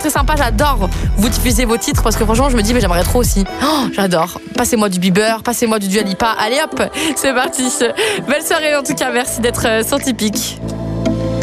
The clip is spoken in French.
très sympa, j'adore vous diffuser vos titres parce que franchement je me dis mais j'aimerais trop aussi. J'adore. Passez-moi du Bieber, passez-moi du Dua Lipa. Allez hop, c'est parti. Belle soirée en tout cas, merci d'être sur Tipeee.